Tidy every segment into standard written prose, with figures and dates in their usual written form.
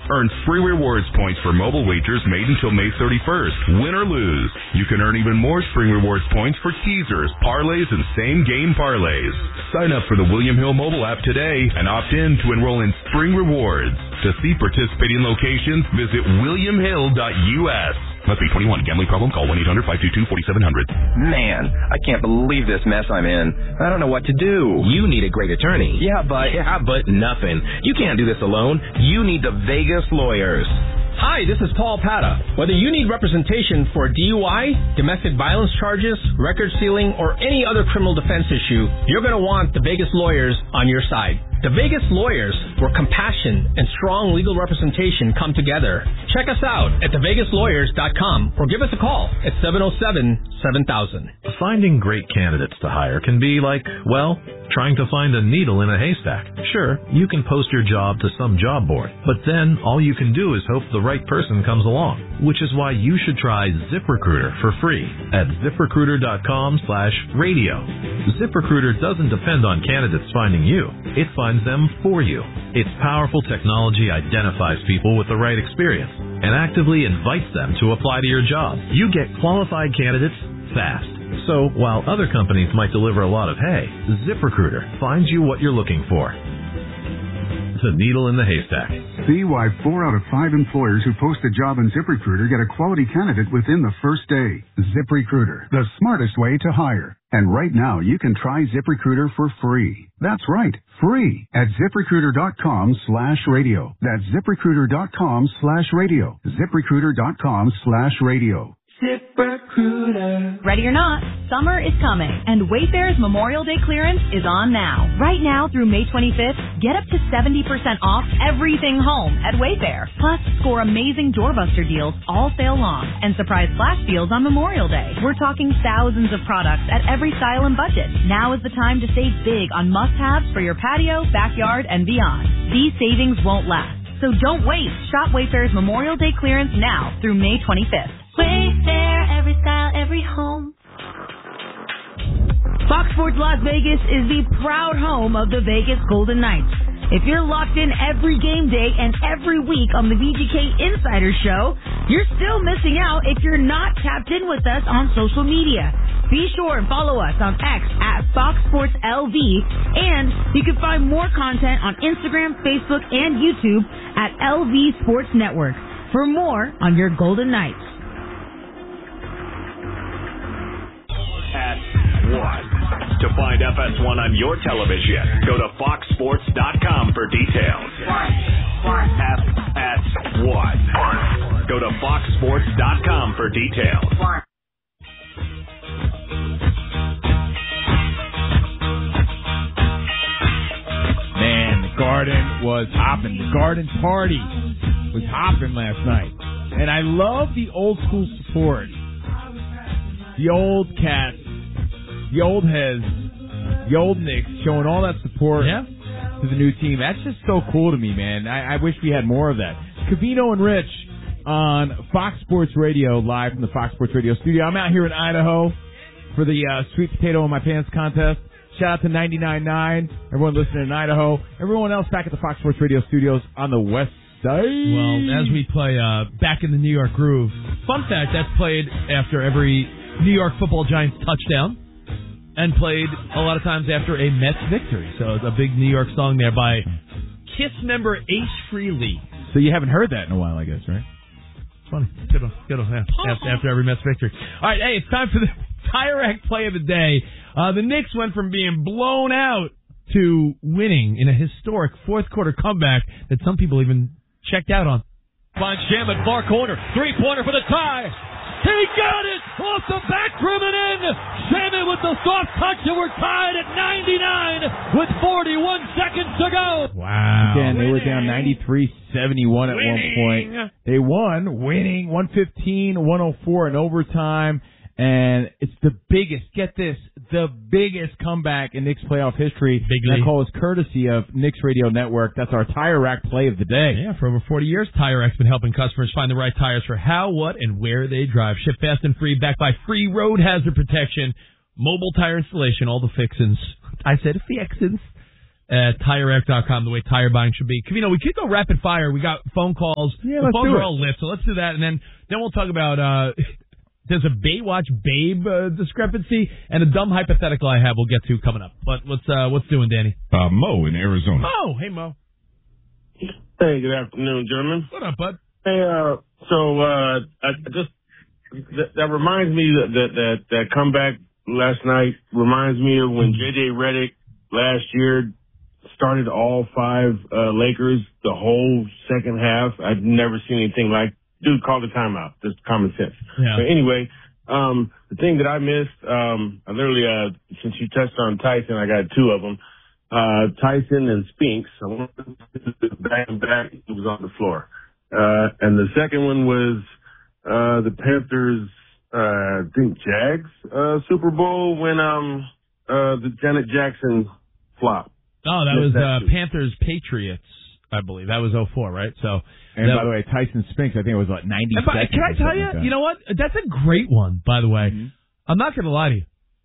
Earn free rewards points for mobile wagers made until May 31st. Win or lose, you can earn even more Spring Rewards points for teasers, parlays, and same-game parlays. Sign up for the William Hill mobile app today and opt in to enroll in Spring Rewards. To see participating locations, visit williamhill.us. Must be 21. Gambling problem? Call 1-800-522-4700. Man, I can't believe this mess I'm in. I don't know what to do. You need a great attorney. Yeah, but nothing. You can't do this alone. You need the Vegas Lawyers. Hi, this is Paul Pata. Whether you need representation for DUI, domestic violence charges, record sealing, or any other criminal defense issue, you're going to want the Vegas Lawyers on your side. The Vegas Lawyers, where compassion and strong legal representation come together. Check us out at thevegaslawyers.com or give us a call at 707-7000. Finding great candidates to hire can be like, well, trying to find a needle in a haystack. Sure, you can post your job to some job board, but then all you can do is hope the right person comes along, which is why you should try ZipRecruiter for free at ZipRecruiter.com/radio. ZipRecruiter doesn't depend on candidates finding you. It finds them for you. Its powerful technology identifies people with the right experience and actively invites them to apply to your job. You get qualified candidates fast. So while other companies might deliver a lot of hay, ZipRecruiter finds you what you're looking for. The needle in the haystack. See why 4 out of 5 employers who post a job on ZipRecruiter get a quality candidate within the first day. ZipRecruiter, the smartest way to hire. And right now, you can try ZipRecruiter for free. That's right, free at ZipRecruiter.com/radio. That's ZipRecruiter.com/radio. ZipRecruiter.com/radio. ZipRecruiter. Ready or not, summer is coming, and Wayfair's Memorial Day clearance is on now. Right now through May 25th, get up to 70% off everything home at Wayfair. Plus, score amazing doorbuster deals all sale long and surprise flash deals on Memorial Day. We're talking thousands of products at every style and budget. Now is the time to save big on must-haves for your patio, backyard, and beyond. These savings won't last, so don't wait. Shop Wayfair's Memorial Day clearance now through May 25th. Wayfair, every style, every home. Fox Sports Las Vegas is the proud home of the Vegas Golden Knights. If you're locked in every game day and every week on the VGK Insider Show, you're still missing out if you're not tapped in with us on social media. Be sure and follow us on X at Fox Sports LV, and you can find more content on Instagram, Facebook, and YouTube at LV Sports Network for more on your Golden Knights. At 1. To find FS1 on your television, go to foxsports.com for details. FS1. Go to foxsports.com for details. Man, the Garden was hopping. The Garden Party was hopping last night. And I love the old school support. The old Cats, the old Hez, the old Knicks showing all that support to the new team. That's just so cool to me, man. I wish we had more of that. Covino and Rich on Fox Sports Radio, live from the Fox Sports Radio studio. I'm out here in Idaho for the Sweet Potato in My Pants contest. Shout out to 99.9, everyone listening in Idaho. Everyone else back at the Fox Sports Radio studios on the west side. Well, as we play Back in the New York Groove, fun fact, that's played after every New York Football Giants touchdown and played a lot of times after a Mets victory. So it's a big New York song there by KISS member Ace Frehley. So you haven't heard that in a while, I guess, right? Funny. Good one. After every Mets victory. All right, hey, it's time for the Tire Rack play of the day. The Knicks went from being blown out to winning in a historic fourth quarter comeback that some people even checked out on. Finds Shamet, far corner, three-pointer for the tie. He got it off the back rim and in. Shamet with the soft touch, and we're tied at 99 with 41 seconds to go. Wow. Again, they were down 93-71 at one point. They won, winning 115-104 in overtime. And it's the biggest, get this, the biggest comeback in Knicks playoff history. That call is courtesy of Knicks Radio Network. That's our Tire Rack play of the day. Yeah, for over 40 years, Tire Rack's been helping customers find the right tires for how, what, and where they drive. Ship fast and free, backed by free road hazard protection, mobile tire installation, all the fixins. I said fixins. at TireRack.com, the way tire buying should be. We could go rapid fire. We got phone calls. Yeah, the let's phones do are it. all lit, so let's do that, and then we'll talk about there's a Baywatch Babe discrepancy and a dumb hypothetical I have we'll get to coming up. But what's doing, Danny? Mo in Arizona. Mo, hey Mo. Hey, good afternoon, gentlemen. What up, bud? Hey, I just that reminds me that comeback last night reminds me of when J.J. Redick last year started all 5 Lakers the whole second half. I'd never seen anything like. Dude, call the timeout. Just common sense. Yeah. But anyway, the thing that I missed, I literally, since you touched on Tyson, I got 2 of them. Tyson and Spinks. I wanted to back and back. He was on the floor. And the second one was the Panthers, I think Jags Super Bowl when the Janet Jackson flop. Oh, that was Panthers Patriots, I believe. That was 2004, right? So. And by the way, Tyson Spinks, I think it was 90 seconds. Can I tell you? Like you know what? That's a great one, by the way. Mm-hmm. I'm not going to lie to you.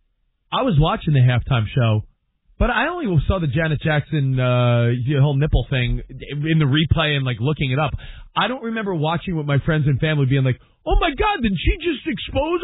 I was watching the halftime show, but I only saw the Janet Jackson whole nipple thing in the replay and looking it up. I don't remember watching with my friends and family being like, "Oh my God, did she just expose?"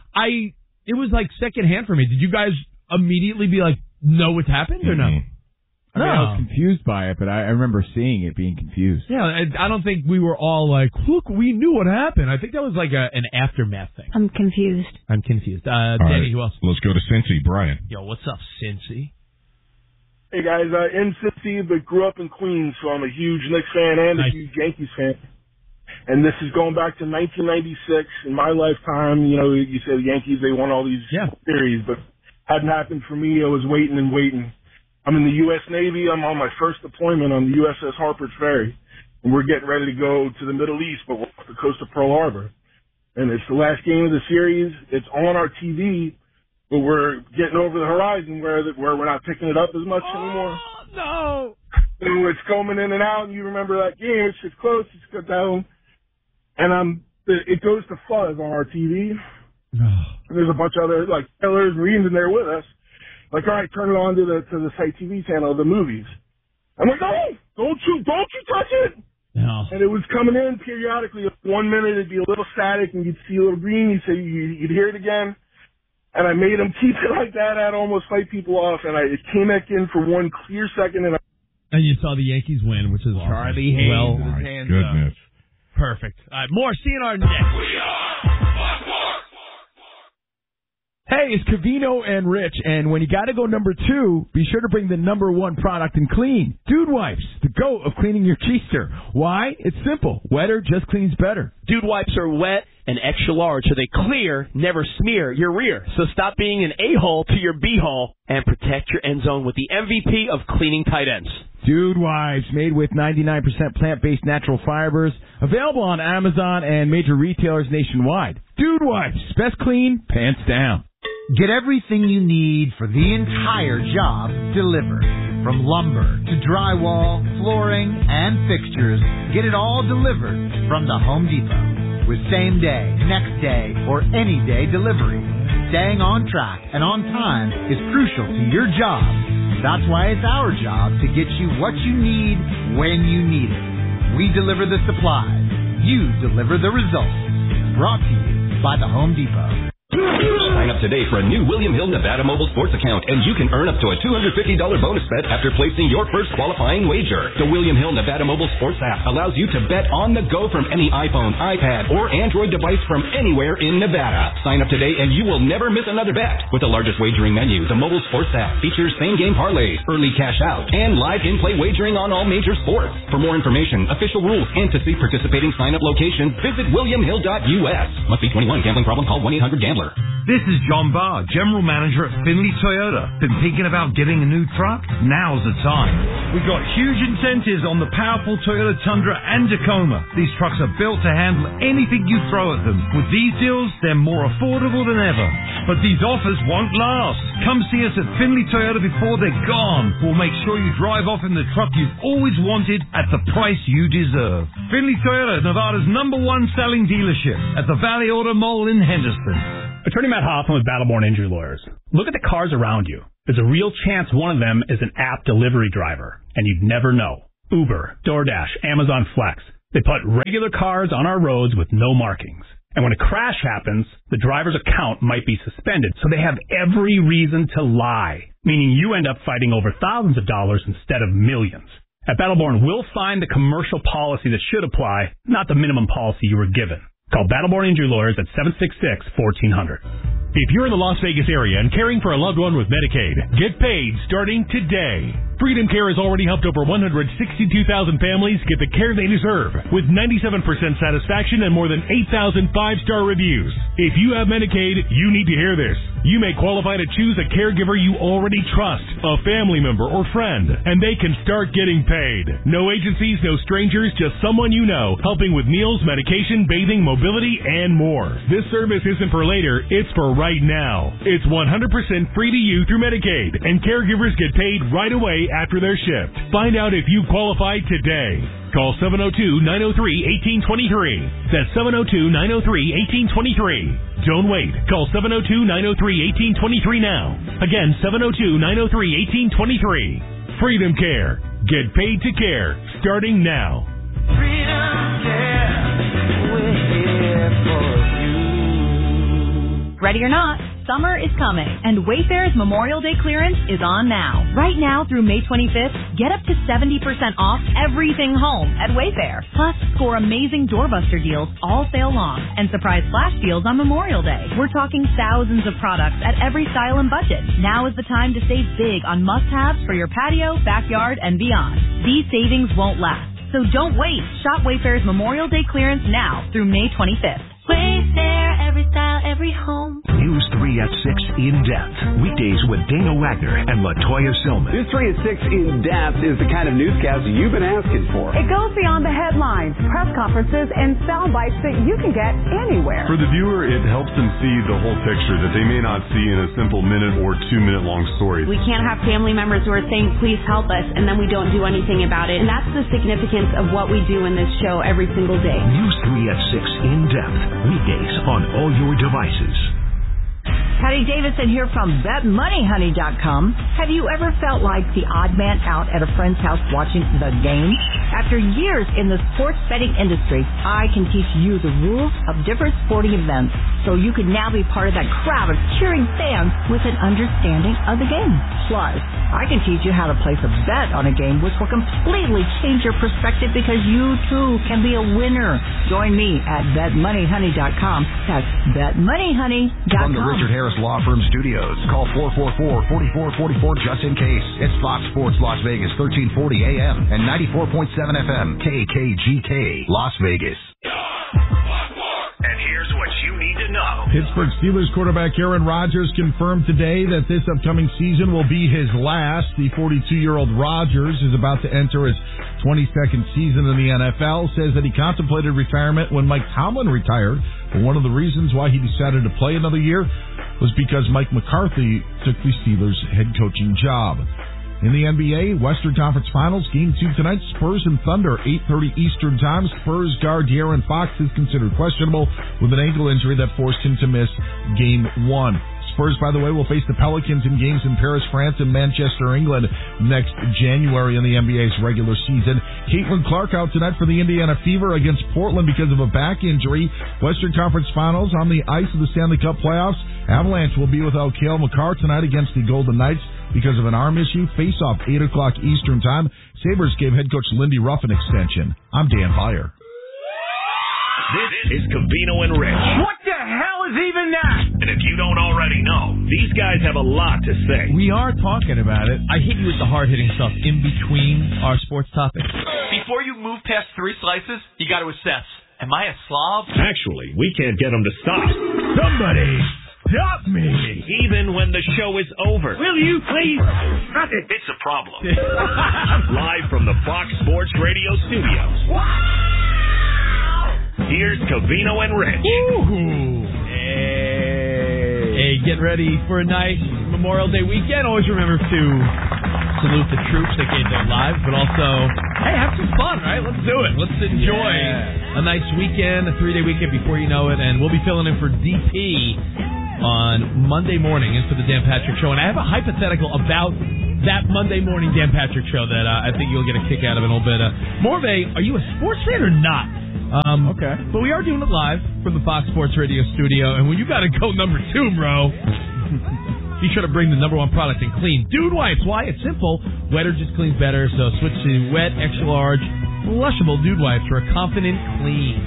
It was secondhand for me. Did you guys immediately be like, "Know what's happened" or no? I mean, I was confused by it, but I remember seeing it being confused. Yeah, I don't think we were all like, look, we knew what happened. I think that was an aftermath thing. I'm confused. Danny, who else? Let's go to Cincy. Brian. Yo, what's up, Cincy? Hey, guys, in Cincy, but grew up in Queens, so I'm a huge Knicks fan and a huge Yankees fan. And this is going back to 1996. In my lifetime, you said the Yankees, they won all these series, but hadn't happened for me. I was waiting and waiting. I'm in the U.S. Navy. I'm on my first deployment on the USS Harper's Ferry, and we're getting ready to go to the Middle East, but we're off the coast of Pearl Harbor. And it's the last game of the series. It's on our TV, but we're getting over the horizon where we're not picking it up as much anymore. No! So it's coming in and out, and you remember that game. It's just close. It's got down. And it goes to fuzz on our TV. And there's a bunch of other, sailors, Marines in there with us. All right, turn it on to the site TV channel, the movies. I'm like, no, don't you touch it. No. And it was coming in periodically. 1 minute it'd be a little static, and you'd see a little green. You'd hear it again. And I made them keep it like that. I'd almost fight people off, and it came back in for one clear second. And you saw the Yankees win, which is awesome. Charlie Haynes with his hands goodness. Up. Perfect. All right, more CNR next. Hey, it's Covino and Rich, and when you got to go number 2, be sure to bring the number 1 product in clean. Dude Wipes, the GOAT of cleaning your keister. Why? It's simple. Wetter just cleans better. Dude Wipes are wet and extra large, so they clear, never smear your rear. So stop being an a-hole to your b-hole and protect your end zone with the MVP of cleaning tight ends. Dude Wipes, made with 99% plant-based natural fibers, available on Amazon and major retailers nationwide. Dude Wipes, best clean, pants down. Get everything you need for the entire job delivered. From lumber to drywall, flooring, and fixtures, get it all delivered from the Home Depot. With same day, next day, or any day delivery. Staying on track and on time is crucial to your job. That's why it's our job to get you what you need when you need it. We deliver the supplies. You deliver the results. Brought to you by the Home Depot. Sign up today for a new William Hill Nevada Mobile Sports account, and you can earn up to a $250 bonus bet after placing your first qualifying wager. The William Hill Nevada Mobile Sports app allows you to bet on the go from any iPhone, iPad, or Android device from anywhere in Nevada. Sign up today, and you will never miss another bet. With the largest wagering menu, the mobile sports app features same-game parlays, early cash out, and live in-play wagering on all major sports. For more information, official rules, and to see participating sign-up locations, visit williamhill.us. Must be 21. Gambling problem? Call 1-800-GAMBLER. This is John Barr, General Manager at Finley Toyota. Been thinking about getting a new truck? Now's the time. We've got huge incentives on the powerful Toyota Tundra and Tacoma. These trucks are built to handle anything you throw at them. With these deals, they're more affordable than ever. But these offers won't last. Come see us at Finley Toyota before they're gone. We'll make sure you drive off in the truck you've always wanted at the price you deserve. Finley Toyota, Nevada's #1 selling dealership at the Valley Auto Mall in Henderson. Attorney Matt Hoffman with Battleborn Injury Lawyers. Look at the cars around you. there's a real chance one of them is an app delivery driver, and you'd never know. Uber, DoorDash, Amazon Flex. They put regular cars on our roads with no markings. And when a crash happens, the driver's account might be suspended, so they have every reason to lie, meaning you end up fighting over thousands of dollars instead of millions. At Battleborn, we'll find the commercial policy that should apply, not the minimum policy you were given. Call Battleborn Injury Lawyers at 766-1400. If you're in the Las Vegas area and caring for a loved one with Medicaid, get paid starting today. Freedom Care has already helped over 162,000 families get the care they deserve, with 97% satisfaction and more than 8,000 five-star reviews. If you have Medicaid, you need to hear this. You may qualify to choose a caregiver you already trust, a family member or friend, and they can start getting paid. No agencies, no strangers, just someone you know, helping with meals, medication, bathing, mobility, and more. This service isn't for later, it's for right now. It's 100% free to you through Medicaid, and caregivers get paid right away after their shift. Find out if you qualify today. Call 702-903-1823. That's 702-903-1823. Don't wait. Call 702-903-1823 now. Again, 702-903-1823. Freedom Care. Get paid to care. Starting now. Freedom Care. We're here for you. Ready or not, summer is coming, and Wayfair's Memorial Day clearance is on now. Right now through May 25th, get up to 70% off everything home at Wayfair. Plus, score amazing doorbuster deals all sale long and surprise flash deals on Memorial Day. We're talking thousands of products at every style and budget. Now is the time to save big on must-haves for your patio, backyard, and beyond. These savings won't last, so don't wait. Shop Wayfair's Memorial Day clearance now through May 25th. Wayfair, every style, every home. News 3 at 6 In-Depth. Weekdays with Dana Wagner and LaToya Silman. News 3 at 6 In-Depth is the kind of newscast you've been asking for. It goes beyond the headlines, press conferences, and sound bites that you can get anywhere. For the viewer, it helps them see the whole picture that they may not see in a simple minute or 2 minute long story. We can't have family members who are saying, please help us, and then we don't do anything about it. And that's the significance of what we do in this show every single day. News 3 at 6 In-Depth. Weekdays on all your devices. Patty Davidson here from BetMoneyHoney.com. Have you ever felt like the odd man out at a friend's house watching the game? After years in the sports betting industry, I can teach you the rules of different sporting events so you can now be part of that crowd of cheering fans with an understanding of the game. Plus, I can teach you how to place a bet on a game which will completely change your perspective because you too can be a winner. Join me at BetMoneyHoney.com. That's BetMoneyHoney.com. From the Richard Harris Law Firm Studios, call 444-4444 just in case. It's Fox Sports Las Vegas, 1340 AM and 94.7 FM, KKGK, Las Vegas. And here's what you need to know. Pittsburgh Steelers quarterback Aaron Rodgers confirmed today that this upcoming season will be his last. The 42-year-old Rodgers is about to enter his 22nd season in the NFL, says that he contemplated retirement when Mike Tomlin retired, but one of the reasons why he decided to play another year was because Mike McCarthy took the Steelers' head coaching job. In the NBA, Western Conference Finals, Game 2 tonight, Spurs and Thunder, 8:30 Eastern Time. Spurs guard De'Aaron Fox is considered questionable with an ankle injury that forced him to miss Game 1. Spurs, by the way, will face the Pelicans in games in Paris, France, and Manchester, England next January in the NBA's regular season. Caitlin Clark out tonight for the Indiana Fever against Portland because of a back injury. Western Conference Finals on the ice of the Stanley Cup playoffs. Avalanche will be without Cale Makar tonight against the Golden Knights because of an arm issue. Face-off 8 o'clock Eastern Time. Sabres gave head coach Lindy Ruff an extension. I'm Dan Beyer. This is Covino and Rich. What the hell is even that? And if you don't already know, these guys have a lot to say. We are talking about it. I hit you with the hard-hitting stuff in between our sports topics. Before you move past 3 slices, you got to assess. Am I a slob? Actually, we can't get them to stop. Somebody stop me! Even when the show is over. Will you please stop it? It's a problem. Live from the Fox Sports Radio studios. Here's Covino and Rich. Hey, get ready for a nice Memorial Day weekend. Always remember to salute the troops that gave their lives, but also, hey, have some fun, right? Let's do it. Let's enjoy a nice weekend, a 3-day weekend before you know it, and we'll be filling in for DP on Monday morning into the Dan Patrick Show. And I have a hypothetical about that Monday morning Dan Patrick Show that I think you'll get a kick out of in a little bit. More of a, are you a sports fan or not? Okay. But we are doing it live from the Fox Sports Radio studio. And when you got to go number 2, bro, be sure to bring the number 1 product in clean Dude Wipes. Why? It's simple. Wetter just cleans better. So switch to wet, extra large, flushable Dude Wipes for a confident clean.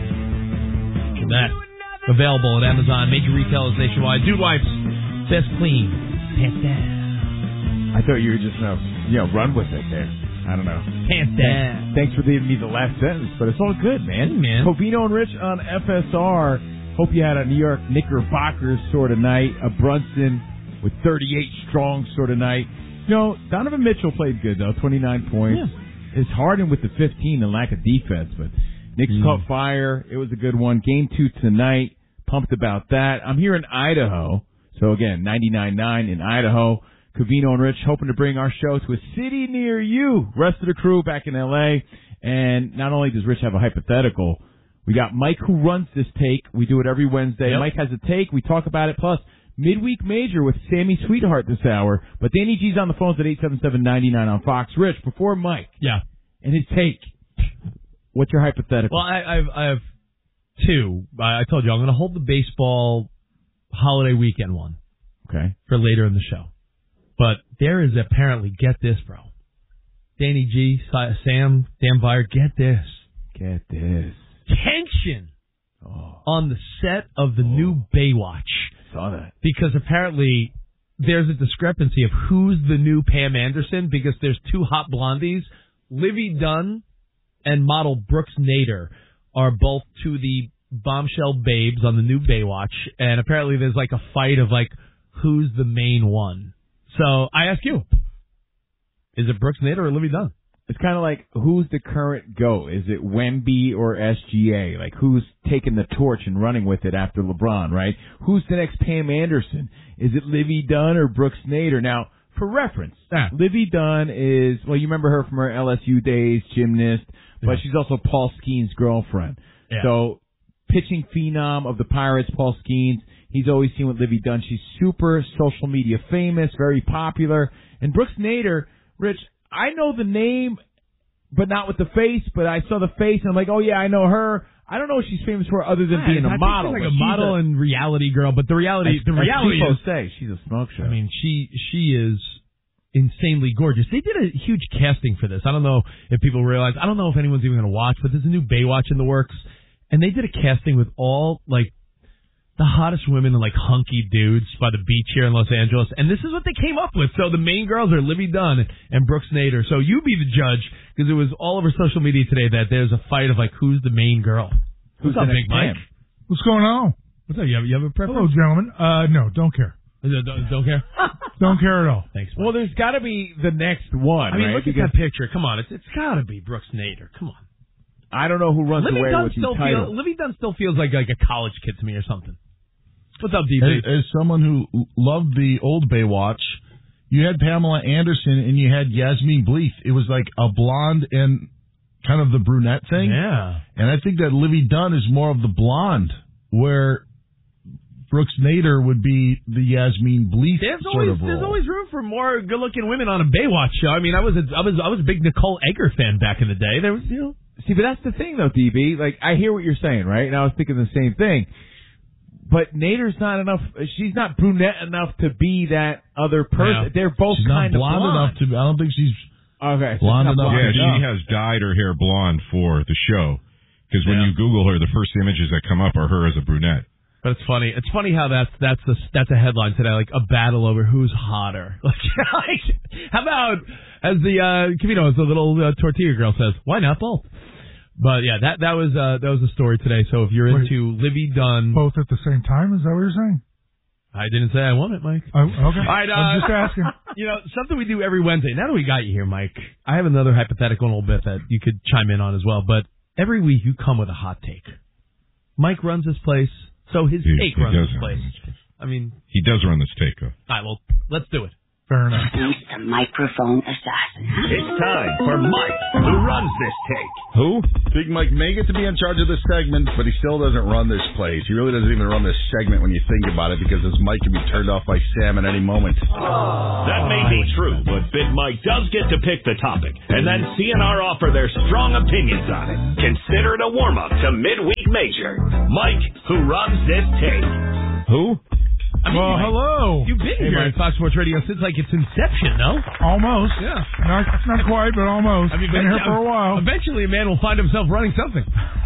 And that available at Amazon, major retailers nationwide. Dude Wipes, best clean. Pants down. I thought you were just going to, run with it there. I don't know. Pants down. Thanks for giving me the last sentence, but it's all good, man. Covino and Rich on FSR. Hope you had a New York Knickerbockers sort of night, a Brunson with 38 strong sort of night. Donovan Mitchell played good, though, 29 points. Yeah. It's Harden with the 15 and lack of defense, but Knicks caught fire. It was a good one. Game 2 tonight. Pumped about that. I'm here in Idaho. So, again, 99.9 in Idaho. Covino and Rich hoping to bring our show to a city near you. Rest of the crew back in L.A. And not only does Rich have a hypothetical, we got Mike who runs this take. We do it every Wednesday. Yep. Mike has a take. We talk about it. Plus, midweek major with Sammy Sweetheart this hour. But Danny G's on the phones at 877-99 on Fox. Rich, before Mike. Yeah. And his take. What's your hypothetical? Well, I have 2. I told you I'm going to hold the baseball holiday weekend one. Okay. For later in the show. But there is apparently, get this, bro. Danny G, Sam, Dan Byer, get this. Get this. Tension on the set of the new Baywatch. Saw that. Because apparently there's a discrepancy of who's the new Pam Anderson because there's 2 hot blondies. Livy Dunn and model Brooks Nader are both 2 of the bombshell babes on the new Baywatch. And apparently there's like a fight of like who's the main one. So I ask you, is it Brooks Nader or Livy Dunn? It's kind of like, who's the current GOAT? Is it Wemby or SGA? Like, who's taking the torch and running with it after LeBron, right? Who's the next Pam Anderson? Is it Livy Dunn or Brooks Nader? Now, for reference, Livy Dunn is, well, you remember her from her LSU days, gymnast, but she's also Paul Skeens' girlfriend. Yeah. So, pitching phenom of the Pirates, Paul Skeens. He's always seen with Livy Dunn. She's super social media famous, very popular. And Brooks Nader, Rich, I know the name, but not with the face, but I saw the face, and I'm like, oh, yeah, I know her. I don't know what she's famous for other than being a model. She's like a model and reality girl, but the reality is, she's a smoke show. I mean, she is insanely gorgeous. They did a huge casting for this. I don't know if people realize. I don't know if anyone's even going to watch, but there's a new Baywatch in the works, and they did a casting with all, like, the hottest women and like hunky dudes by the beach here in Los Angeles, and this is what they came up with. So the main girls are Livy Dunn and Brooks Nader. So you be the judge, because it was all over social media today that there's a fight of like who's the main girl. What's up, Big Mike? What's going on? What's up? You have a preference? Hello, gentlemen. No, don't care. Don't care? Don't care at all. Thanks, Mike. Well, there's got to be the next one. I mean, right? Look at that picture. Come on, it's got to be Brooks Nader. Come on. I don't know who runs away with these titles. Livy Dunn still feels like a college kid to me or something. What's up, DB? As someone who loved the old Baywatch, you had Pamela Anderson and you had Yasmin Bleeth. It was like a blonde and kind of the brunette thing. Yeah. And I think that Livy Dunn is more of the blonde, where Brooks Nader would be the Yasmin Bleeth sort of role. There's always room for more good-looking women on a Baywatch show. I mean, I was a big Nicole Egger fan back in the day. There was, See, but that's the thing, though, DB. Like, I hear what you're saying, right? And I was thinking the same thing. But Nader's not enough. She's not brunette enough to be that other person. Yeah. They're both kind of blonde enough to. I don't think she's blonde enough. Yeah, she has dyed her hair blonde for the show. Because when you Google her, the first images that come up are her as a brunette. But it's funny. It's funny how that's a headline today, like a battle over who's hotter. Like, how about as the little tortilla girl says, why not both? But yeah, that was a story today. So if you're into Livy Dunn, both at the same time, is that what you're saying? I didn't say I won it, Mike. Oh, okay. All right, I'm just asking. Something we do every Wednesday. Now that we got you here, Mike, I have another hypothetical in a little bit that you could chime in on as well. But every week you come with a hot take. Mike runs this place, so his take runs this place. I mean, he does run this take, though. All right, well, let's do it. Fair enough. He's the microphone assassin. It's time for Mike, who runs this take. Who? Big Mike may get to be in charge of this segment, but he still doesn't run this place. He really doesn't even run this segment when you think about it, because this mic can be turned off by Sam at any moment. That may be true, but Big Mike does get to pick the topic, and then CNR offer their strong opinions on it. Consider it a warm-up to Midweek Major. Mike, who runs this take. Who? I mean, hello. You've been here at Fox Sports Radio since like its inception, no? Almost. Yeah. Not quite, but almost. I mean, been here for a while. Eventually, a man will find himself running something.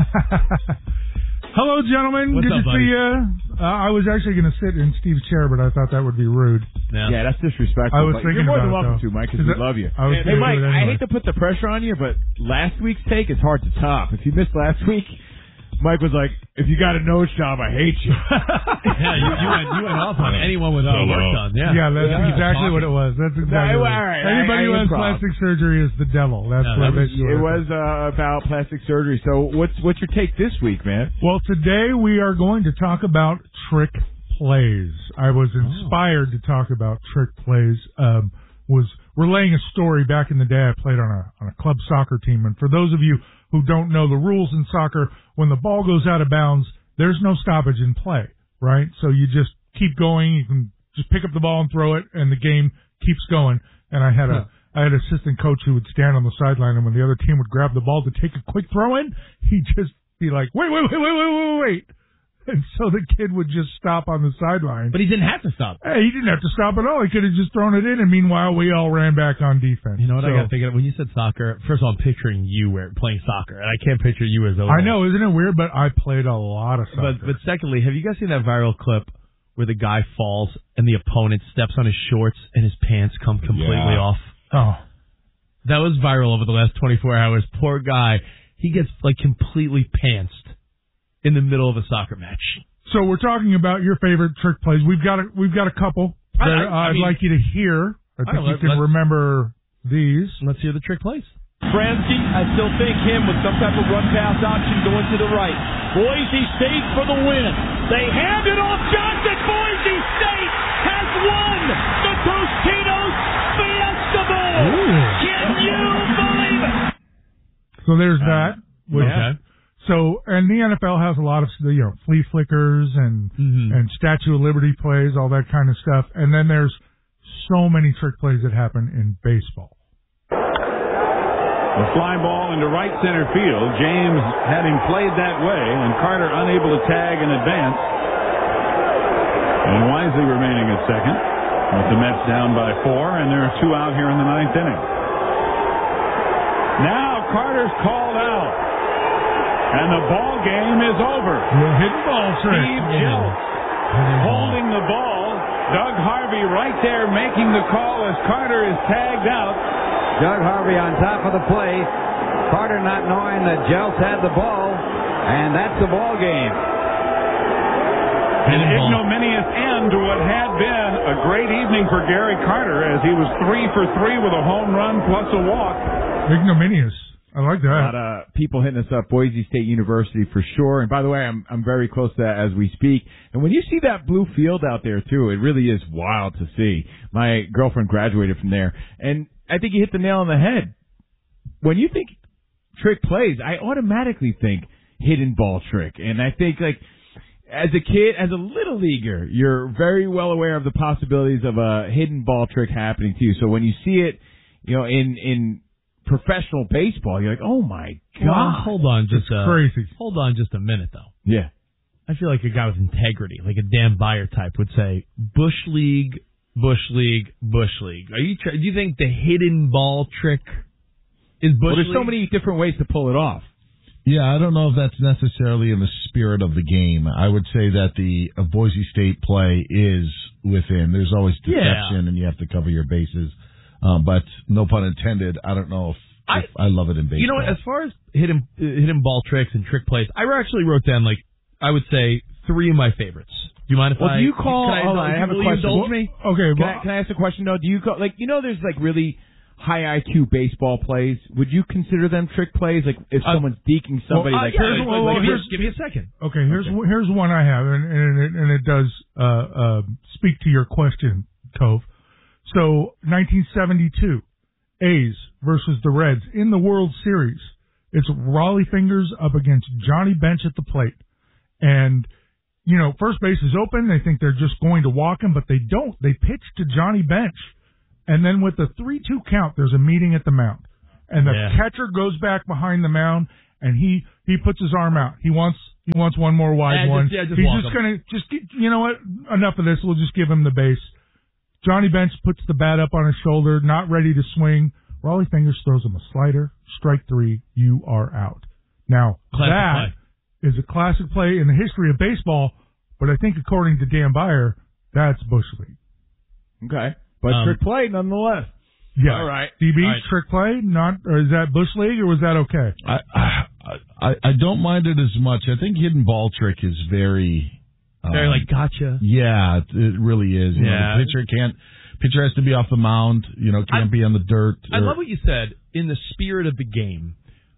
Hello, gentlemen. What's Good up, to buddy? see you. I was actually going to sit in Steve's chair, but I thought that would be rude. Yeah, that's disrespectful. I was but thinking you're more than about it, welcome though. to, Mike, because we love you. I was Hey, gonna Mike, do it anyway. I hate to put the pressure on you, but last week's take is hard to top. If you missed last week, Mike was like, if you got a nose job, I hate you. Yeah, you went off on anyone without work done. Yeah, that's exactly what it was. That's exactly all what right, Anybody who has plastic surgery is the devil. That's what it was about plastic surgery. So what's your take this week, man? Well, today we are going to talk about trick plays. I was inspired to talk about trick plays. Was relaying a story back in the day. I played on a club soccer team, and for those of you who don't know the rules in soccer, when the ball goes out of bounds, there's no stoppage in play, right? So you just keep going. You can just pick up the ball and throw it, and the game keeps going. And I had an assistant coach who would stand on the sideline, and when the other team would grab the ball to take a quick throw in, he'd just be like, wait. And so the kid would just stop on the sideline. But he didn't have to stop. Hey, he didn't have to stop at all. He could have just thrown it in, and meanwhile, we all ran back on defense. You know what I got to think of? When you said soccer, first of all, I'm picturing you playing soccer, and I can't picture you as I know, isn't it weird? But I played a lot of soccer. But secondly, have you guys seen that viral clip where the guy falls and the opponent steps on his shorts and his pants come completely off? Oh. That was viral over the last 24 hours. Poor guy. He gets, like, completely pantsed in the middle of a soccer match. So we're talking about your favorite trick plays. We've got a couple that I'd like you to hear. I think you can remember these. Let's hear the trick plays. Bransky, I still think him with some type of run pass option going to the right. Boise State for the win. They hand it off Johnson. Boise State has won the Tostitos Fiesta Bowl. Can you believe it? So there's that. Okay. So, and the NFL has a lot of, flea flickers and Statue of Liberty plays, all that kind of stuff. And then there's so many trick plays that happen in baseball. A fly ball into right center field. James had him played that way, and Carter unable to tag in advance. And Wisely remaining at second, with the Mets down by 4, and there are 2 out here in the 9th inning. Now Carter's called out. And the ball game is over. Hidden ball trick. Steve Jeltz holding the ball. Doug Harvey right there making the call as Carter is tagged out. Doug Harvey on top of the play. Carter not knowing that Jeltz had the ball, and that's the ball game. An ignominious end to what had been a great evening for Gary Carter, as he was 3 for 3 with a home run plus a walk. Ignominious. I like that. A lot of people hitting us up, Boise State University for sure. And by the way, I'm very close to that as we speak. And when you see that blue field out there too, it really is wild to see. My girlfriend graduated from there, and I think you hit the nail on the head. When you think trick plays, I automatically think hidden ball trick. And I think, like, as a kid, as a little leaguer, you're very well aware of the possibilities of a hidden ball trick happening to you. So when you see it, in professional baseball, you're like, oh my God. Well, hold on just crazy. Hold on just a minute, though. Yeah. I feel like a guy with integrity, like a Dan Beyer type, would say, Bush League, Bush League, Bush League. Do you think the hidden ball trick is Bush League? There's so many different ways to pull it off. Yeah, I don't know if that's necessarily in the spirit of the game. I would say that the Boise State play is within. There's always deception, and you have to cover your bases. But no pun intended, I don't know if I love it in baseball. You know what? As far as hidden ball tricks and trick plays, I actually wrote down, I would say 3 of my favorites. Do you mind if do you call? Hold on, I have a question. Indulge me? Okay. Can I ask a question though? Do you call, there's really high IQ baseball plays? Would you consider them trick plays? Like if someone's deking somebody, give me a second. Okay, here's one I have, and it does speak to your question, Cove. So 1972, A's versus the Reds in the World Series. It's Rollie Fingers up against Johnny Bench at the plate. And, you know, first base is open. They think they're just going to walk him, but they don't. They pitch to Johnny Bench. And then with the 3-2 count, there's a meeting at the mound. And the catcher goes back behind the mound, and he puts his arm out. He wants one more wide one. Just He's just going to you know what? Enough of this. We'll just give him the base. Johnny Bench puts the bat up on his shoulder, not ready to swing. Rollie Fingers throws him a slider. Strike 3. You are out. Now, that is a classic play in the history of baseball, but I think according to Dan Beyer, that's Bush League. Okay. But trick play nonetheless. Yeah. All right. DB, trick play, or is that Bush League, or was that okay? I don't mind it as much. I think hidden ball trick is very like gotcha. Yeah, it really is. You know, the pitcher has to be off the mound. You know, can't be on the dirt. I love what you said. In the spirit of the game,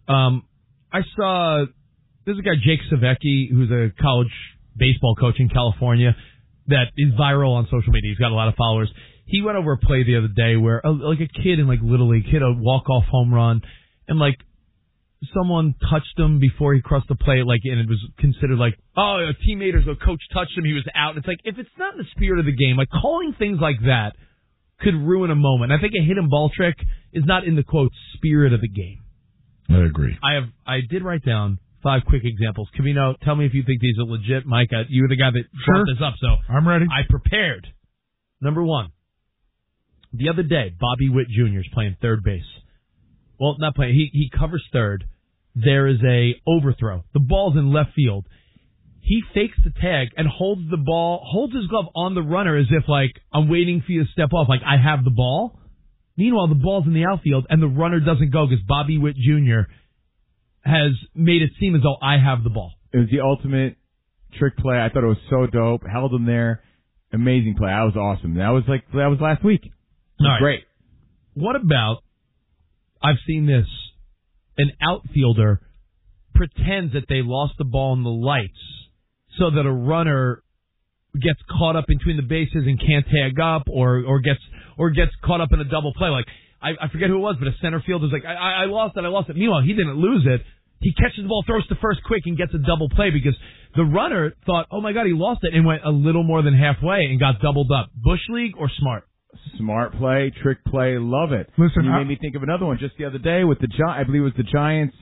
I saw there's a guy Jake Savecki who's a college baseball coach in California that is viral on social media. He's got a lot of followers. He went over a play the other day where like a kid in like Little League hit a walk-off home run, and like someone touched him before he crossed the plate, like, and it was considered like, oh, a teammate or a coach touched him, he was out. It's like, if it's not in the spirit of the game, like calling things like that could ruin a moment. I think a hidden ball trick is not in the quote spirit of the game. I agree. I did write down 5 quick examples. Covino, tell me if you think these are legit. Mike, you're the guy that brought this up, so I'm ready. I prepared. Number 1. The other day, Bobby Witt Jr. is playing third base. Well, not playing. He covers third. There is a overthrow. The ball's in left field. He fakes the tag and holds his glove on the runner as if like, I'm waiting for you to step off, like I have the ball. Meanwhile, the ball's in the outfield and the runner doesn't go because Bobby Witt Jr. has made it seem as though I have the ball. It was the ultimate trick play. I thought it was so dope. Held him there. Amazing play. That was awesome. That was last week. Right. Great. What about, I've seen this, an outfielder pretends that they lost the ball in the lights so that a runner gets caught up between the bases and can't tag up or gets caught up in a double play. Like, I forget who it was, but a center fielder's like, I lost it. Meanwhile, he didn't lose it. He catches the ball, throws to first quick, and gets a double play because the runner thought, oh my God, he lost it, and went a little more than halfway and got doubled up. Bush League or smart? Smart play, trick play, love it. Listen, you made me think of another one just the other day with I believe it was the Giants.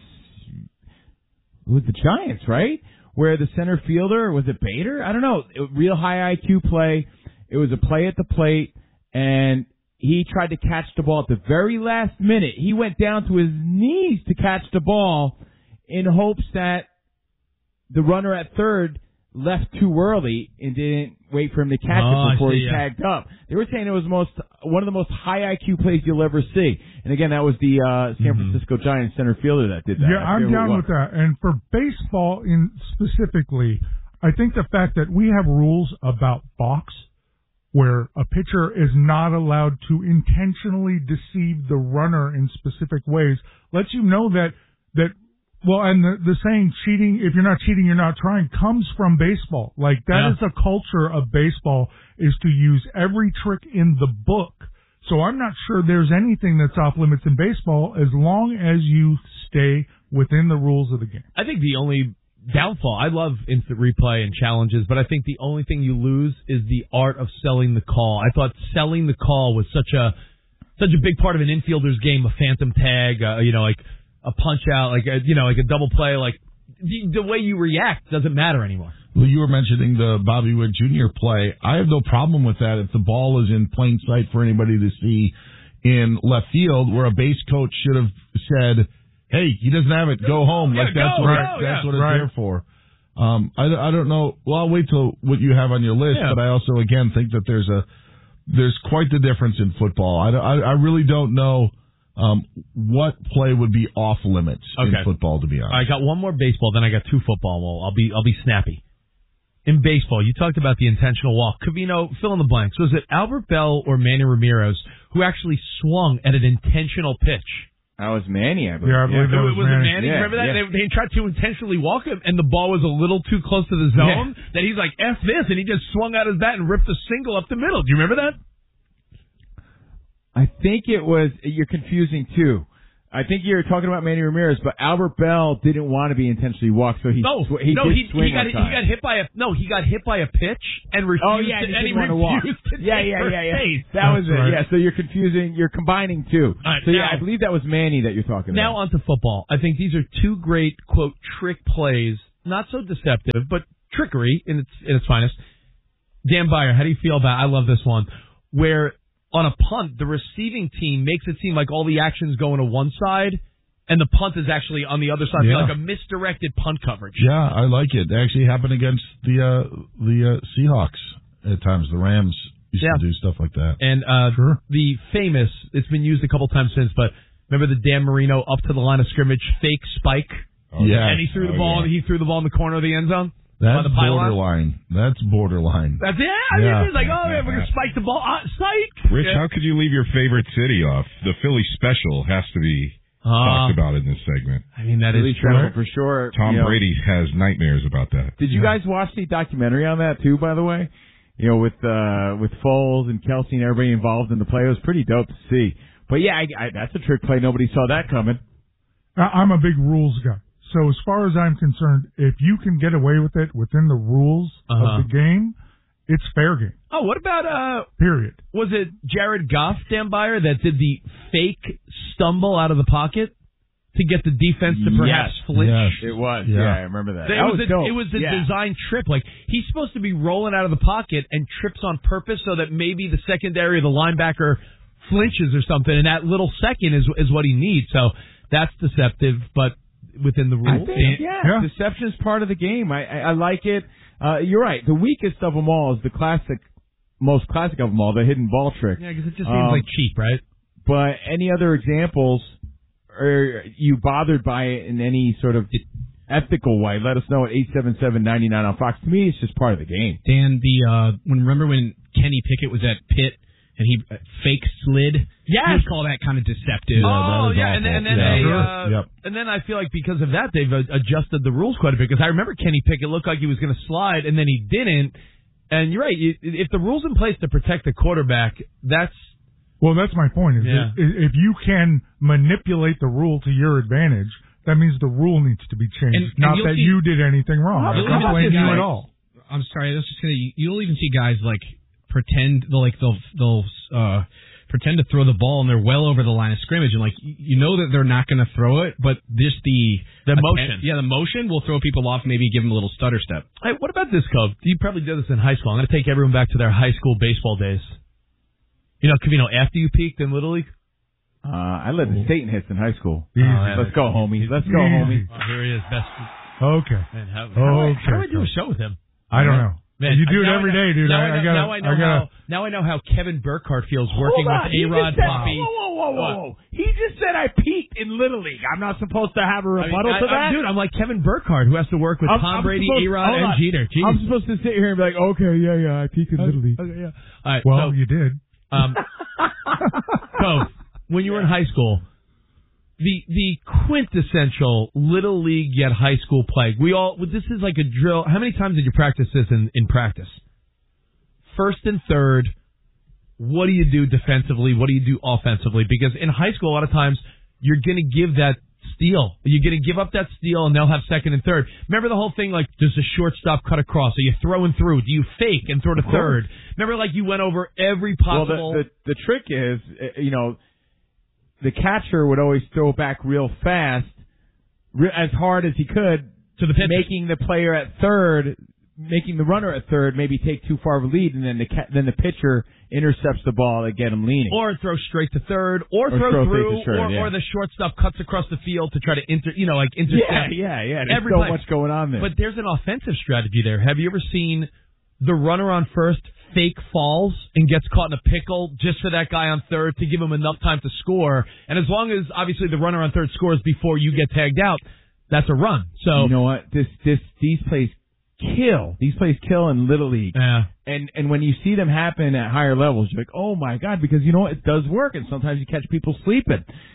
It was the Giants, right? Where the center fielder, was it Bader? I don't know. Real high IQ play. It was a play at the plate, and he tried to catch the ball at the very last minute. He went down to his knees to catch the ball in hopes that the runner at third left too early and didn't wait for him to catch it before he tagged up. They were saying it was one of the most high IQ plays you'll ever see. And again, that was the San Francisco Giants center fielder that did that. Yeah, I'm down with that. And for baseball specifically, I think the fact that we have rules about balks where a pitcher is not allowed to intentionally deceive the runner in specific ways lets you know that well, and the saying, cheating, if you're not cheating, you're not trying, comes from baseball. Like, that is a culture of baseball, is to use every trick in the book. So I'm not sure there's anything that's off limits in baseball as long as you stay within the rules of the game. I think the only downfall, I love instant replay and challenges, but I think the only thing you lose is the art of selling the call. I thought selling the call was such a big part of an infielder's game, a phantom tag, like a punch out, like a double play, like the way you react doesn't matter anymore. Well, you were mentioning the Bobby Witt Jr. play. I have no problem with that if the ball is in plain sight for anybody to see in left field, where a base coach should have said, hey, he doesn't have it, go home. Like that's what it's there for. I don't know. Well, I'll wait till what you have on your list, but I also again think that there's quite the difference in football. I really don't know what play would be off limits in football, to be honest. I got one more baseball, then I got 2 football. Well, I'll be snappy. In baseball, you talked about the intentional walk. Covino, fill in the blanks. Was it Albert Bell or Manny Ramirez who actually swung at an intentional pitch? That was Manny, I believe. Yeah, I believe that was Manny. Remember that? Yeah. They tried to intentionally walk him, and the ball was a little too close to the zone. That he's like, F this, and he just swung out his bat and ripped a single up the middle. Do you remember that? I think you're confusing two. I think you're talking about Manny Ramirez, but Albert Bell didn't want to be intentionally walked, so he got hit by a pitch and refused. Oh yeah, and he want to walk. Yeah. That was it. Yeah, so you're combining two. Right, so I believe that was Manny that you're talking about. Now onto football. I think these are two great quote trick plays, not so deceptive, but trickery in its finest. Dan Byer, how do you feel about? I love this one where. On a punt, the receiving team makes it seem like all the action's going to one side, and the punt is actually on the other side, like a misdirected punt coverage. Yeah, I like it. It actually happened against the Seahawks at times. The Rams used to do stuff like that. And the famous, it's been used a couple times since, but remember the Dan Marino up to the line of scrimmage fake spike? Yeah. And he threw the ball. He threw the ball in the corner of the end zone. That's borderline. That's borderline. That's it. It's like, we're going to spike the ball. Psych. Rich, how could you leave your favorite city off? The Philly special has to be talked about in this segment. I mean, that Philly is true. For sure. Tom Brady has nightmares about that. Did you guys watch the documentary on that too, by the way? With Foles and Kelsey and everybody involved in the play. It was pretty dope to see. But yeah, that's a trick play. Nobody saw that coming. I'm a big rules guy. So as far as I'm concerned, if you can get away with it within the rules of the game, it's fair game. Oh, what about period? Was it Jared Goff, Dan Byer, that did the fake stumble out of the pocket to get the defense to perhaps flinch? Yes, it was. Yeah, I remember that. It was a design trip. Like, he's supposed to be rolling out of the pocket and trips on purpose so that maybe the secondary or the linebacker flinches or something, and that little second is what he needs. So that's deceptive, but within the rules. I think, deception is part of the game. I like it. You're right. The weakest of them all is the most classic of them all, the hidden ball trick. Yeah, because it just seems like cheap, right? But any other examples, are you bothered by it in any sort of ethical way? Let us know at 877-99 on Fox. To me, it's just part of the game. Dan, remember when Kenny Pickett was at Pitt? And he fake slid. Yes, you would call that kind of deceptive. And then I feel like because of that they've adjusted the rules quite a bit. Because I remember Kenny Pickett looked like he was going to slide, and then he didn't. And you're right. If the rules in place to protect the quarterback, that's my point. If you can manipulate the rule to your advantage, that means the rule needs to be changed. Not that you did anything wrong. I don't blame you at all. I'm sorry. I was just going to. You'll even see guys like. Pretend they'll pretend to throw the ball and they're well over the line of scrimmage and you know that they're not going to throw it, but just the motion, the motion will throw people off. Maybe give them a little stutter step. Hey, what about this, Cove? You probably did this in high school. I'm going to take everyone back to their high school baseball days. After you peaked in Little League. I led the state in hits in high school. Let's go, homie. Let's go, homie. Oh, here he is. Best. Okay. Man, how do I do a show with him? I don't know. Man, you do it every day, dude. Now I know how Kevin Burkhardt feels working with A-Rod Poppy. Whoa. He just said I peaked in Little League. I'm not supposed to have a rebuttal to that? Dude, I'm like Kevin Burkhardt, who has to work with Tom Brady, A-Rod, and Jeter. Jeez. I'm supposed to sit here and be like, okay, I peaked in Little League. Okay, yeah. All right, well, you did. So, when you were in high school, the quintessential Little League yet high school play. This is like a drill. How many times did you practice this in practice? First and third, what do you do defensively? What do you do offensively? Because in high school, a lot of times, you're going to give that steal. You're going to give up that steal, and they'll have second and third. Remember the whole thing, like, does the shortstop cut across? Are you throwing through? Do you fake and throw to third? Remember, like, you went over every possible... Well, the trick is, the catcher would always throw back real fast, as hard as he could, to the pitcher, making the player at third, making the runner at third maybe take too far of a lead, and then the pitcher intercepts the ball to get him leaning. Or throw straight to third, or throw through, or the shortstop cuts across the field to try to intercept. Yeah. There's so much going on there. But there's an offensive strategy there. Have you ever seen the runner on first fake falls and gets caught in a pickle just for that guy on third to give him enough time to score? And as long as, obviously, the runner on third scores before you get tagged out, that's a run. So you know what? These plays kill. These plays kill in Little League. Yeah. And when you see them happen at higher levels, you're like, oh my God, because you know what? It does work, and sometimes you catch people sleeping.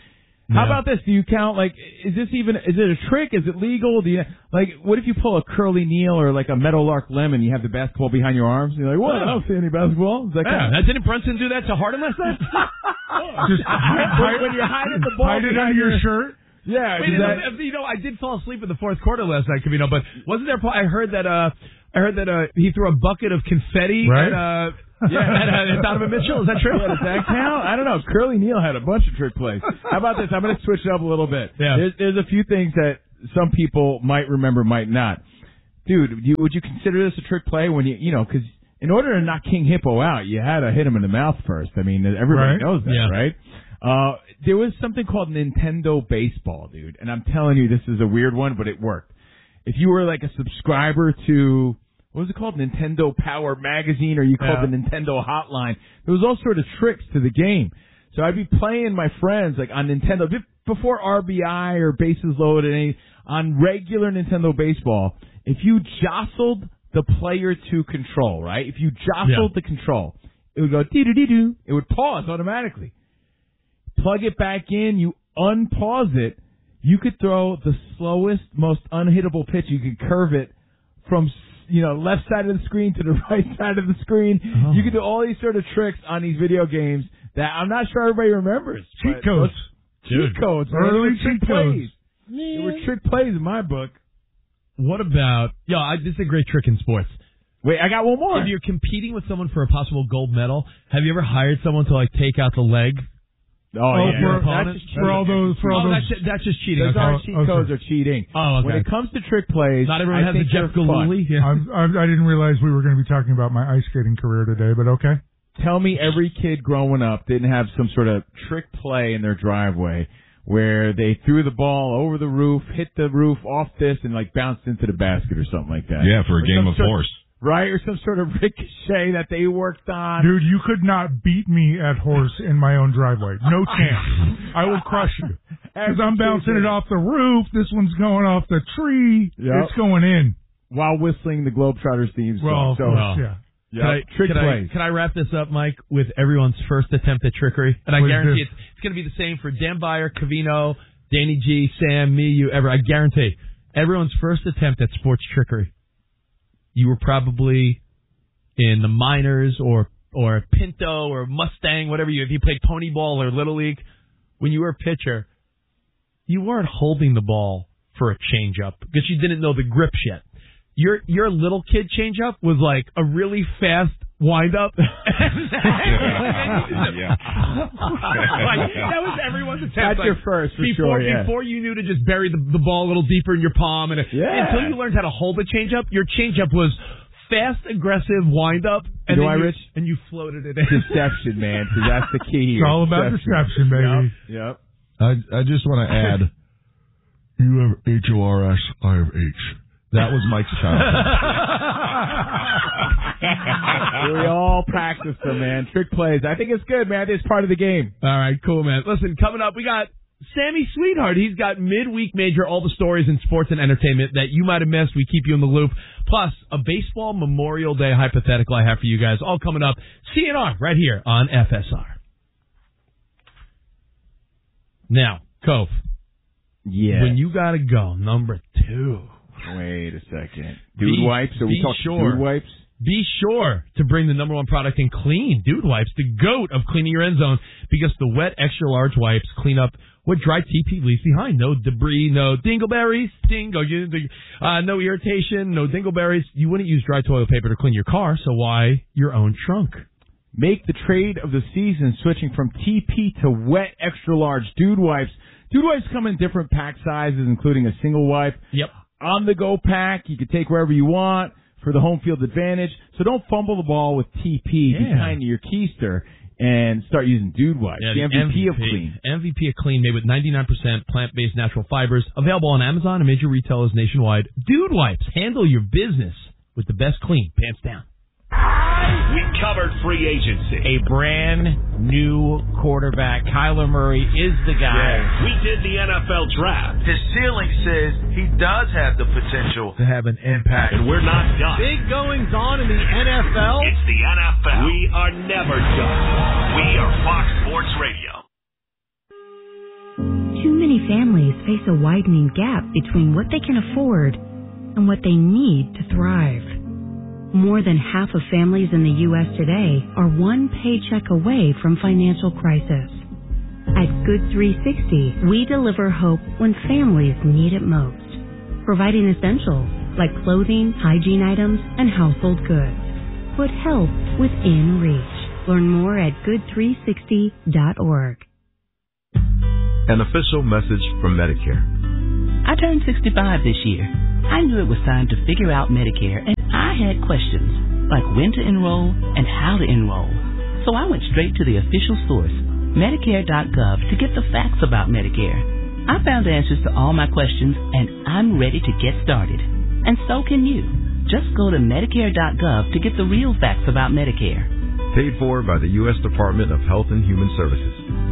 How about this? Do you count, like, is it a trick? Is it legal? Do you, like, what if you pull a Curly Neal or like a Meadowlark Lemon, you have the basketball behind your arms, and you're like, what? I don't see any basketball. Is that didn't Brunson do that to Harden last night? Just when you're hiding the ball. Hide it under your shirt? Yeah. Wait, I did fall asleep in the fourth quarter last night, Covino, but wasn't there, I heard that he threw a bucket of confetti right? at Donovan Mitchell. Is that true? Yeah, does that count? I don't know. Curly Neal had a bunch of trick plays. How about this? I'm going to switch it up a little bit. Yeah. There's a few things that some people might remember, might not. Dude, would you consider this a trick play when because in order to knock King Hippo out, you had to hit him in the mouth first. I mean, everybody knows that, right? There was something called Nintendo Baseball, dude, and I'm telling you, this is a weird one, but it worked. If you were like a subscriber to, what was it called, Nintendo Power Magazine, or you called the Nintendo Hotline, there was all sort of tricks to the game. So I'd be playing my friends like on Nintendo before RBI or Bases Loaded, on regular Nintendo Baseball. If you jostled the player to control, right? If you jostled the control, it would go dee-doo-dee-doo. It would pause automatically. Plug it back in, you unpause it, you could throw the slowest, most unhittable pitch. You could curve it from, left side of the screen to the right side of the screen. Oh. You could do all these sort of tricks on these video games that I'm not sure everybody remembers. Cheat codes. Cheat codes. Early cheat codes. They were trick plays in my book. What about, this is a great trick in sports. Wait, I got one more. If you're competing with someone for a possible gold medal, have you ever hired someone to like take out the leg? That's just cheating. Those aren't cheat codes or cheating. Oh, okay. When it comes to trick plays, not everyone has a Jeff Galooly. I didn't realize we were going to be talking about my ice skating career today, but okay. Tell me every kid growing up didn't have some sort of trick play in their driveway where they threw the ball over the roof, hit the roof off this, and like bounced into the basket or something like that. Yeah, for a game of horse. Right, or some sort of ricochet that they worked on. Dude, you could not beat me at horse in my own driveway. No chance. I will crush you. Because I'm bouncing it off the roof. This one's going off the tree. Yep. It's going in. While whistling the Globetrotters theme song. Trick plays. Can I wrap this up, Mike, with everyone's first attempt at trickery? And I guarantee it's going to be the same for Dan Beyer, Covino, Danny G, Sam, me, you, ever. I guarantee everyone's first attempt at sports trickery. You were probably in the minors or Pinto or Mustang, whatever if you played pony ball or Little League. When you were a pitcher, you weren't holding the ball for a changeup because you didn't know the grips yet. Your little kid changeup was like a really fast wind-up. That was everyone's attempt. That's your first, Before you knew to just bury the ball a little deeper in your palm. Until you learned how to hold the changeup, your changeup was fast, aggressive wind-up. And Rich? And you floated it in. Deception, man. Because that's the key here. It's all about deception, baby. Yep. I just want to add, you have HORS, I have H. That was Mike's childhood. We all practice them, man. Trick plays. I think it's good, man. It's part of the game. All right, cool, man. Listen, coming up, we got Sammy Sweetheart. He's got midweek major, all the stories in sports and entertainment that you might have missed. We keep you in the loop. Plus, a baseball Memorial Day hypothetical I have for you guys. All coming up. CNR right here on FSR. Now, Cove. Yeah. When you got to go, number 2. Wait a second. Dude wipes? Are we talking dude wipes? Be sure to bring the number one product in clean, Dude Wipes, the GOAT of cleaning your end zone, because the wet, extra-large wipes clean up what dry TP leaves behind. No debris, no dingleberries, no irritation, no dingleberries. You wouldn't use dry toilet paper to clean your car, so why your own trunk? Make the trade of the season, switching from TP to wet, extra-large Dude Wipes. Dude Wipes come in different pack sizes, including a single wipe. Yep. On-the-go pack, you can take wherever you want for the home field advantage. So don't fumble the ball with TP behind your keister and start using Dude Wipes. Yeah, the MVP of clean. MVP of clean, made with 99% plant-based natural fibers. Available on Amazon and major retailers nationwide. Dude Wipes. Handle your business with the best clean. Pants down. We covered free agency. A brand new quarterback. Kyler Murray is the guy. Yeah. We did the NFL draft. His ceiling says he does have the potential to have an impact. And we're not done. Big goings on in the NFL. It's the NFL. We are never done. We are Fox Sports Radio. many families face a widening gap between what they can afford and what they need to thrive. More than half of families in the U.S. today are one paycheck away from financial crisis. At Good 360, we deliver hope when families need it most, providing essentials like clothing, hygiene items, and household goods. Put help within reach. Learn more at good360.org. An official message from Medicare. I turned 65 this year. I knew it was time to figure out Medicare, and I had questions, like when to enroll and how to enroll. So I went straight to the official source, Medicare.gov, to get the facts about Medicare. I found answers to all my questions, and I'm ready to get started. And so can you. Just go to Medicare.gov to get the real facts about Medicare. Paid for by the U.S. Department of Health and Human Services.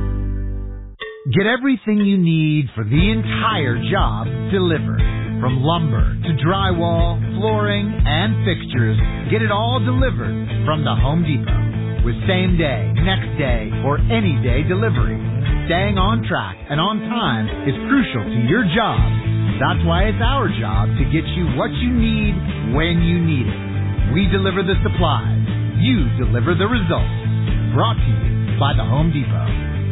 Get everything you need for the entire job delivered. From lumber to drywall, flooring, and fixtures, get it all delivered from the Home Depot. With same day, next day, or any day delivery. Staying on track and on time is crucial to your job. That's why it's our job to get you what you need when you need it. We deliver the supplies. You deliver the results. Brought to you by the Home Depot.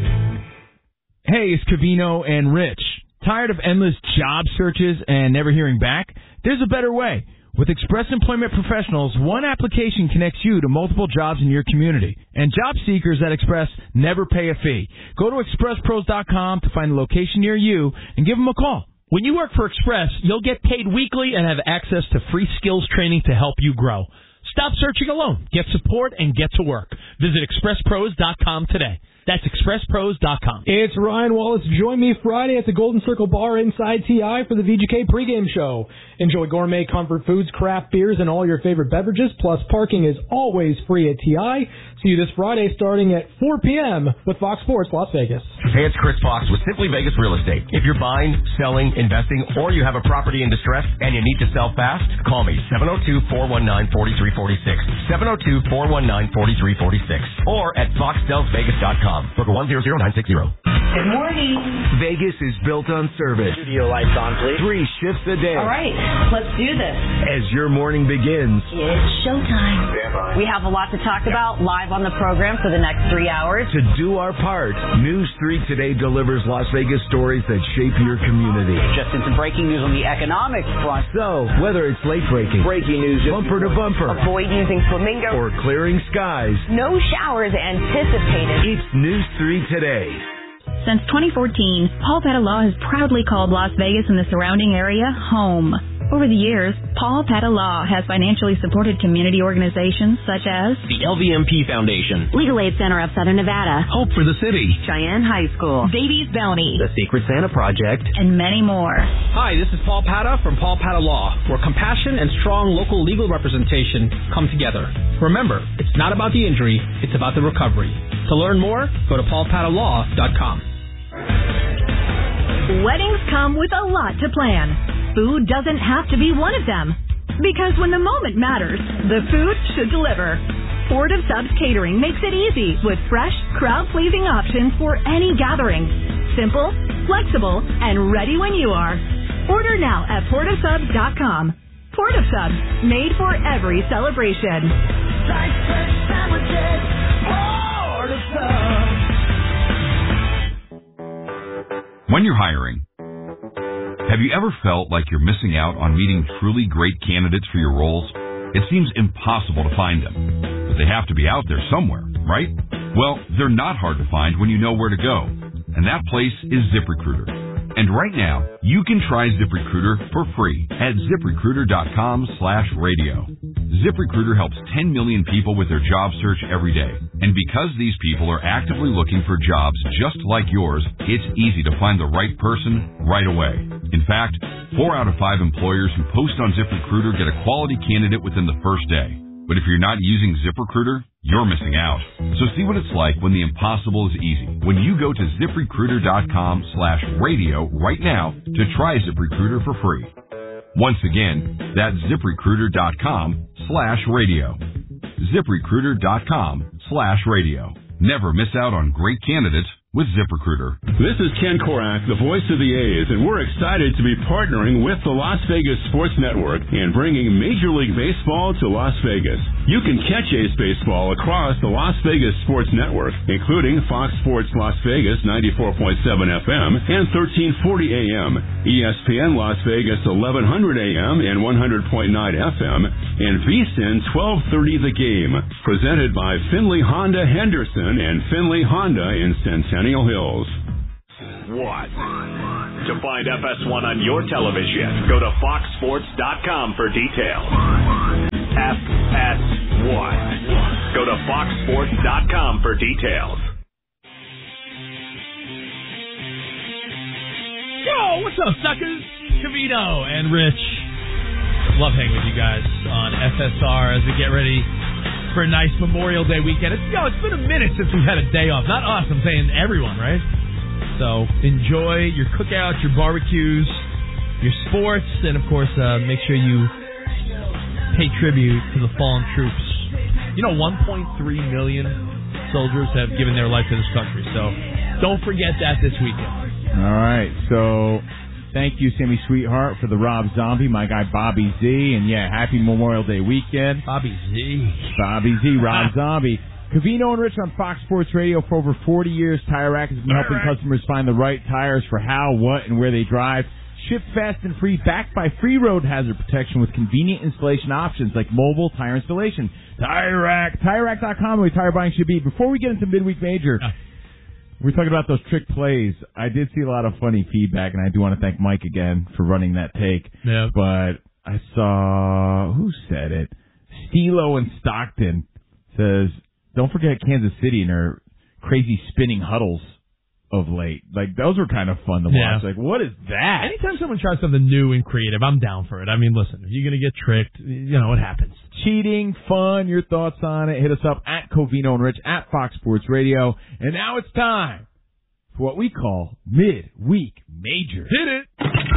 Hey, it's Covino and Rich. Tired of endless job searches and never hearing back? There's a better way. With Express Employment Professionals, one application connects you to multiple jobs in your community. And job seekers at Express never pay a fee. Go to expresspros.com to find a location near you and give them a call. When you work for Express, you'll get paid weekly and have access to free skills training to help you grow. Stop searching alone. Get support and get to work. Visit expresspros.com today. That's expresspros.com. It's Ryan Wallace. Join me Friday at the Golden Circle Bar inside TI for the VGK pregame show. Enjoy gourmet comfort foods, craft beers, and all your favorite beverages. Plus, parking is always free at TI. See you this Friday starting at 4 p.m. with Fox Sports Las Vegas. Hey, it's Chris Fox with Simply Vegas Real Estate. If you're buying, selling, investing, or you have a property in distress and you need to sell fast, call me 702-419-4346. 702-419-4346. Or at foxdelsvegas.com. Book 100960. Good morning. Vegas is built on service. Studio lights on, please. 3 shifts a day. All right, let's do this. As your morning begins. It's showtime. We have a lot to talk about live on the program for the next 3 hours. To do our part, News 3 Today delivers Las Vegas stories that shape your community. Just into breaking news on the economic front. So, whether it's late breaking news, bumper to bumper, avoid using flamingo, or clearing skies, no showers anticipated. It's News 3 Today. Since 2014, Paul Pettit-Law has proudly called Las Vegas and the surrounding area home. Over the years, Paul Pettit-Law has financially supported community organizations such as the LVMP Foundation, Legal Aid Center of Southern Nevada, Hope for the City, Cheyenne High School, Davies Bounty, the Secret Santa Project, and many more. Hi, this is Paul Patta from Paul Patta Law, where compassion and strong local legal representation come together. Remember, it's not about the injury, it's about the recovery. To learn more, go to paulpattalaw.com. Weddings come with a lot to plan. Food doesn't have to be one of them. Because when the moment matters, the food should deliver. Port of Subs Catering makes it easy with fresh, crowd-pleasing options for any gathering. Simple, flexible, and ready when you are. Order now at portofsubs.com. Port of Subs, made for every celebration. Like fresh sandwiches, Port of Subs. When you're hiring, have you ever felt like you're missing out on meeting truly great candidates for your roles? It seems impossible to find them, but they have to be out there somewhere, right? Well, they're not hard to find when you know where to go, and that place is ZipRecruiter. And right now, you can try ZipRecruiter for free at ZipRecruiter.com/radio. ZipRecruiter helps 10 million people with their job search every day. And because these people are actively looking for jobs just like yours, it's easy to find the right person right away. In fact, 4 out of 5 employers who post on ZipRecruiter get a quality candidate within the first day. But if you're not using ZipRecruiter, you're missing out. So see what it's like when the impossible is easy. When you go to ZipRecruiter.com/radio right now to try ZipRecruiter for free. Once again, that's ZipRecruiter.com/radio. ZipRecruiter.com/radio. Never miss out on great candidates with ZipRecruiter. This is Ken Korak, the voice of the A's, and we're excited to be partnering with the Las Vegas Sports Network and bringing Major League Baseball to Las Vegas. You can catch A's baseball across the Las Vegas Sports Network, including Fox Sports Las Vegas 94.7 FM and 1340 AM, ESPN Las Vegas 1100 AM and 100.9 FM, and VSiN 1230 The Game, presented by Finley Honda Henderson and Finley Honda in Centennial Hills. What? To find FS1 on your television, go to foxsports.com for details. FS1. Go to foxsports.com for details. Yo, what's up, suckers? Covino and Rich. Love hanging with you guys on FSR as we get ready for a nice Memorial Day weekend. It's been a minute since we've had a day off. Not us, I'm saying everyone, right? So enjoy your cookouts, your barbecues, your sports, and of course, make sure you pay tribute to the fallen troops. 1.3 million soldiers have given their life to this country, so don't forget that this weekend. All right, so thank you, Sammy Sweetheart, for the Rob Zombie, my guy Bobby Z, and happy Memorial Day weekend. Bobby Z, Rob Zombie. Covino and Rich on Fox Sports Radio for over 40 years. Tire Rack has been helping customers find the right tires for how, what, and where they drive. Shipped fast and free, backed by free road hazard protection with convenient installation options like mobile tire installation. Tire Rack, TireRack.com, where tire buying should be. Before we get into Midweek Major, we're talking about those trick plays. I did see a lot of funny feedback, and I do want to thank Mike again for running that take. Yeah. But I saw, who said it? Stilo in Stockton says, don't forget Kansas City and their crazy spinning huddles of late. Like, those were kind of fun to watch. Like, what is that? Anytime someone tries something new and creative, I'm down for it. I mean, listen, if you're going to get tricked, it happens. Cheating, fun, your thoughts on it. Hit us up at Covino and Rich at Fox Sports Radio. And now it's time for what we call Midweek Major. Hit it!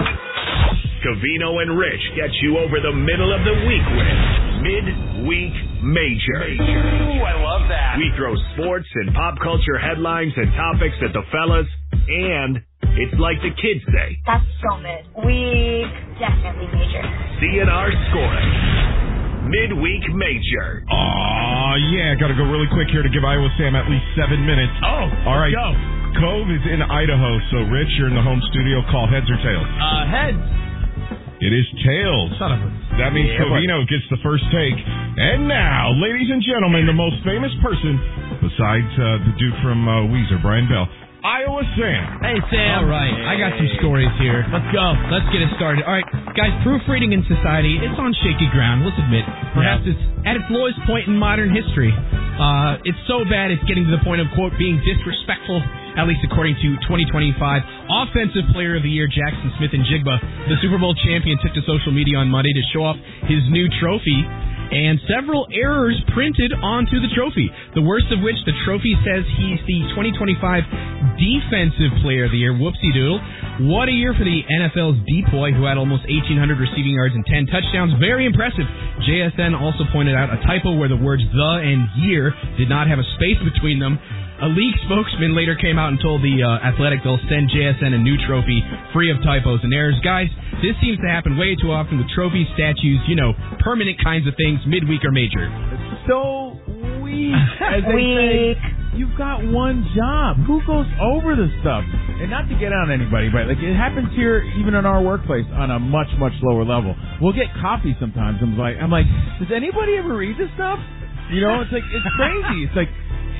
Covino and Rich get you over the middle of the week with Midweek Major. Ooh, I love that. We throw sports and pop culture headlines and topics at the fellas, and it's like the kids say. That's so midweek, definitely major. CNR scoring. Midweek Major. Oh, yeah. Got to go really quick here to give Iowa Sam at least 7 minutes. Oh, all right. Go. Cove is in Idaho, so Rich, you're in the home studio. Call heads or tails? Heads. It is tails. Son of a... That means Covino gets the first take. And now, ladies and gentlemen, the most famous person besides the dude from Weezer, Brian Bell, Iowa Sam. Hey, Sam. All right. I got some stories here. Let's go. Let's get it started. All right, guys, proofreading in society, it's on shaky ground, let's admit. Perhaps it's at its lowest point in modern history. It's so bad it's getting to the point of, quote, being disrespectful, at least according to 2025 Offensive Player of the Year Jackson Smith-Njigba. The Super Bowl champion took to social media on Monday to show off his new trophy, and several errors printed onto the trophy. The worst of which, the trophy says he's the 2025 Defensive Player of the Year. Whoopsie doodle. What a year for the NFL's deep boy, who had almost 1,800 receiving yards and 10 touchdowns. Very impressive. JSN also pointed out a typo where the words the and year did not have a space between them. A league spokesman later came out and told the Athletic they'll send JSN a new trophy free of typos and errors. Guys, this seems to happen way too often with trophies, statues, permanent kinds of things, midweek or major. So weak. As they say, you've got one job. Who goes over this stuff? And not to get on anybody, but it happens here even in our workplace on a much, much lower level. We'll get coffee sometimes. I'm like, does anybody ever read this stuff? It's crazy. It's like,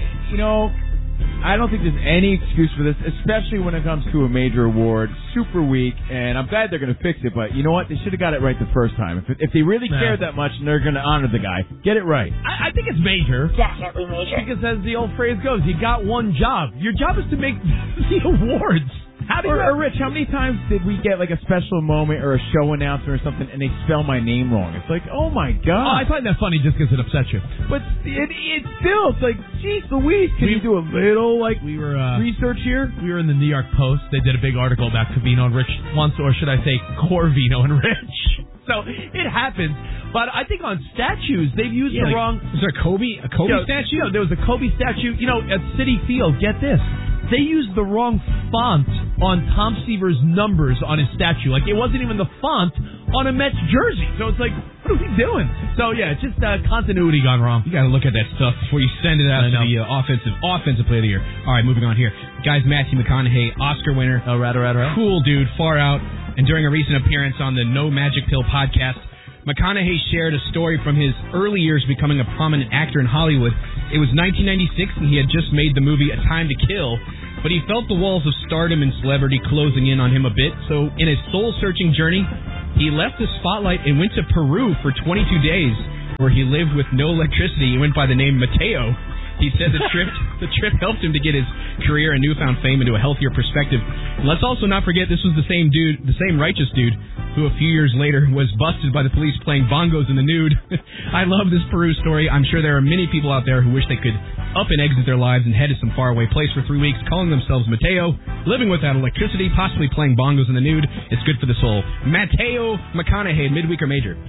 I don't think there's any excuse for this, especially when it comes to a major award. Super weak, and I'm glad they're going to fix it, but you know what? They should have got it right the first time. If they really cared that much and they're going to honor the guy, get it right. I think it's major. Definitely major. Because as the old phrase goes, you got one job. Your job is to make the awards. Rich, how many times did we get a special moment or a show announcement or something and they spell my name wrong? It's like, oh my God. Oh, I find that funny just because it upsets you. But it's still, it's like, geez Louise, can you do a little research here? We were in the New York Post. They did a big article about Covino and Rich once, or should I say Corvino and Rich. So it happens. But I think on statues, they've used the wrong... Was there a Kobe statue? There was a Kobe statue, at Citi Field. Get this. they used the wrong font on Tom Seaver's numbers on his statue. Like, it wasn't even the font on a Mets jersey. So it's like, what is he doing? So, yeah, it's just continuity gone wrong. You got to look at that stuff before you send it out to the offensive player of the year. All right, moving on here. Guys, Matthew McConaughey, Oscar winner. Oh, right. Cool dude, far out. And during a recent appearance on the No Magic Pill podcast, McConaughey shared a story from his early years becoming a prominent actor in Hollywood. It was 1996, and he had just made the movie A Time to Kill, but he felt the walls of stardom and celebrity closing in on him a bit. So in his soul-searching journey, he left the spotlight and went to Peru for 22 days, where he lived with no electricity. He went by the name Mateo. He said the trip helped him to get his career and newfound fame into a healthier perspective. And let's also not forget this was the same righteous dude who a few years later was busted by the police playing bongos in the nude. I love this Peru story. I'm sure there are many people out there who wish they could up and exit their lives and head to some faraway place for 3 weeks, calling themselves Mateo, living without electricity, possibly playing bongos in the nude. It's good for the soul. Mateo McConaughey, midweek or major?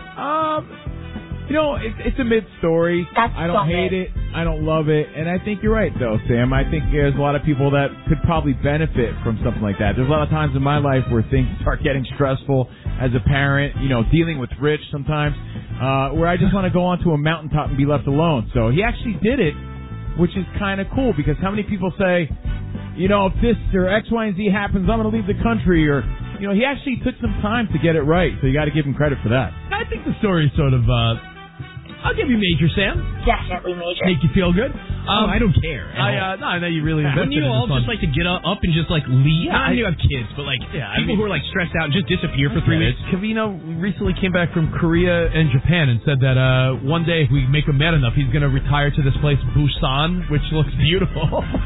It's a mid-story. I don't hate it. I don't love it. And I think you're right, though, Sam. I think there's a lot of people that could probably benefit from something like that. There's a lot of times in my life where things start getting stressful as a parent, dealing with Rich sometimes, where I just want to go onto a mountaintop and be left alone. So he actually did it, which is kind of cool, because how many people say, if this or X, Y, and Z happens, I'm going to leave the country, or... he actually took some time to get it right, so you got to give him credit for that. I think the story is sort of, I'll give you major, Sam. Definitely major. Make you feel good? I don't care. I know you really invested. Wouldn't you all just like to get up and just like leave? Yeah, you have kids, but people who are like stressed out and just disappear for 3 weeks. Covino recently came back from Korea and Japan and said that one day if we make him mad enough, he's going to retire to this place Busan, which looks beautiful.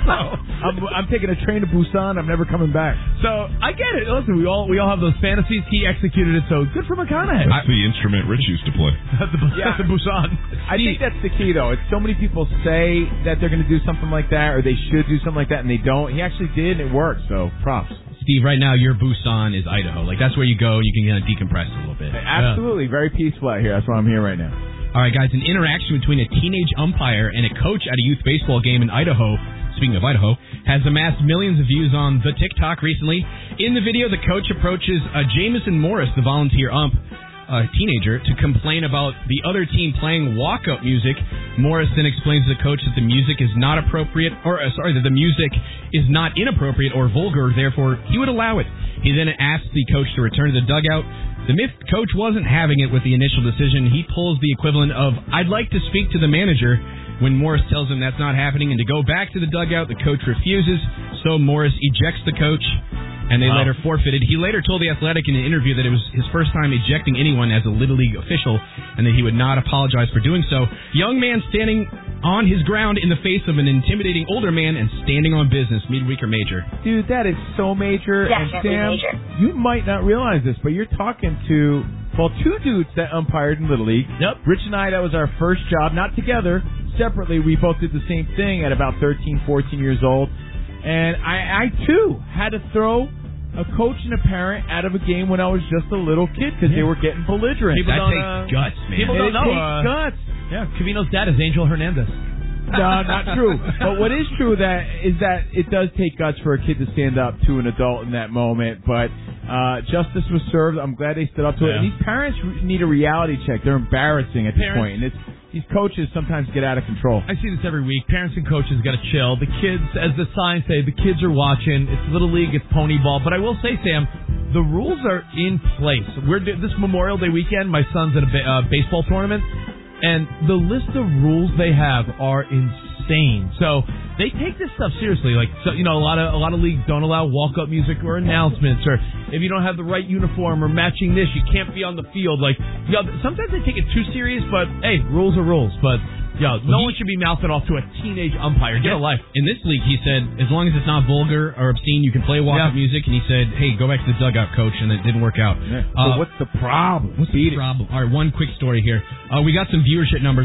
I'm taking a train to Busan. I'm never coming back. So I get it. Listen, we all have those fantasies. He executed it, so good for McConaughey. That's the instrument Rich used to play. the Busan. I think that's the key, though. It's so many people say that they're going to do something like that, or they should do something like that, and they don't. He actually did, and it worked, so props. Steve, right now, your Busan is Idaho. Like, that's where you go. You can kind of decompress a little bit. Absolutely. Very peaceful out here. That's why I'm here right now. All right, guys, an interaction between a teenage umpire and a coach at a youth baseball game in Idaho, speaking of Idaho, has amassed millions of views on the TikTok recently. In the video, the coach approaches Jamison Morris, the volunteer ump, a teenager, to complain about the other team playing walk-up music. Morris then explains to the coach that the music is not appropriate, that the music is not inappropriate or vulgar, therefore he would allow it. He then asks the coach to return to the dugout. The coach wasn't having it with the initial decision. He pulls the equivalent of, "I'd like to speak to the manager," when Morris tells him that's not happening, and to go back to the dugout, the coach refuses, so Morris ejects the coach, and they later forfeited. He later told The Athletic in an interview that it was his first time ejecting anyone as a Little League official, and that he would not apologize for doing so. Young man standing on his ground in the face of an intimidating older man and standing on business. Midweek or major? Dude, that is so major. Definitely and Sam, major. You might not realize this, but you're talking to, two dudes that umpired in Little League. Yep. Rich and I, that was our first job, not together. Separately, we both did the same thing at about 13, 14 years old. And I too, had to throw a coach and a parent out of a game when I was just a little kid because they were getting belligerent. That takes guts, man. People don't know. Takes guts. Yeah, Covino's dad is Angel Hernandez. No, not true. But what is true is that it does take guts for a kid to stand up to an adult in that moment. But justice was served. I'm glad they stood up to it. And these parents need a reality check. They're embarrassing at this point. And these coaches sometimes get out of control. I see this every week. Parents and coaches got to chill. The kids, as the signs say, the kids are watching. It's Little League. It's pony ball. But I will say, Sam, the rules are in place. This Memorial Day weekend, my son's at a baseball tournament. And the list of rules they have are insane. So they take this stuff seriously. Like, so, a lot of leagues don't allow walk-up music or announcements, or if you don't have the right uniform or matching this, you can't be on the field. Like, sometimes they take it too serious, but hey, rules are rules. But no one should be mouthing off to a teenage umpire. Get a life. In this league, he said, as long as it's not vulgar or obscene, you can play walk-up music. And he said, hey, go back to the dugout, coach, and it didn't work out. Yeah. So what's the problem? What's the problem? All right, one quick story here. We got some viewership numbers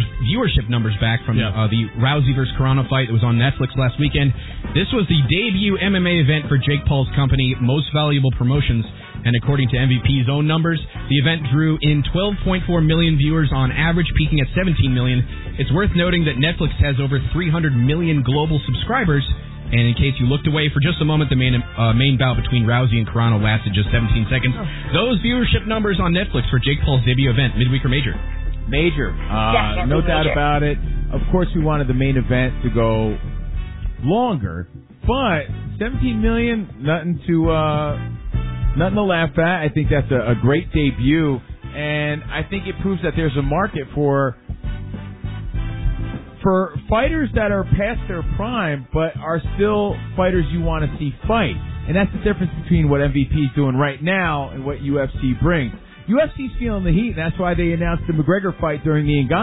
back from the Rousey vs. Carano fight that was on Netflix last weekend. This was the debut MMA event for Jake Paul's company, Most Valuable Promotions. And according to MVP's own numbers, the event drew in 12.4 million viewers on average, peaking at 17 million. It's worth noting that Netflix has over 300 million global subscribers, And in case you looked away for just a moment, the main bout between Rousey and Carano lasted just 17 seconds. Those viewership numbers on Netflix for Jake Paul's debut event, midweek or major? Major. No doubt about it. Of course, we wanted the main event to go longer, but 17 million, nothing to laugh at. I think that's a great debut, and I think it proves that there's a market for fighters that are past their prime, but are still fighters you want to see fight. And that's the difference between what MVP is doing right now and what UFC brings. UFC's feeling the heat, and that's why they announced the McGregor fight during the Ngannou